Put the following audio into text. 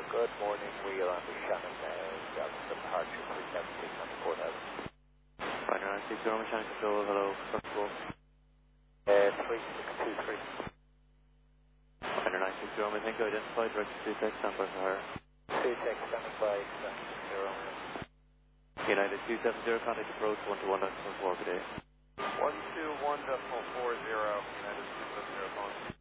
Good morning, we are on the Shannon got departure 376 on the courthouse. Fine, 960 Shannon Control, hello, control. 3623. Fine, 960 I think identified, direct to 26, standby for her. 26 standing by, 760. United 270, contact approach 121.4 per day. 121.40, United 270, phone.